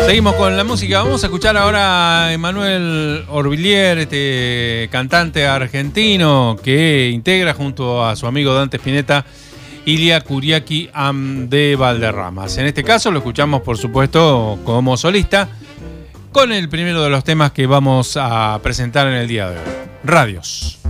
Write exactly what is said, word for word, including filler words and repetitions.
Seguimos con la música. Vamos a escuchar ahora a Emanuel Orvillier, este cantante argentino que integra junto a su amigo Dante Spinetta Ilia Kuriaki Am de Valderramas. En este caso lo escuchamos, por supuesto, como solista, con el primero de los temas que vamos a presentar en el día de hoy. Radios.